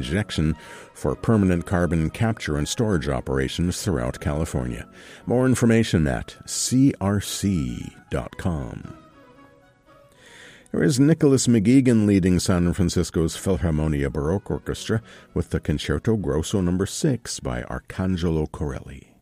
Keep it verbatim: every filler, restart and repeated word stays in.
injection for permanent carbon capture and storage operations throughout California. More information at c r c dot com. Here is Nicholas McGeegan leading San Francisco's Philharmonia Baroque Orchestra with the Concerto Grosso number six by Arcangelo Corelli.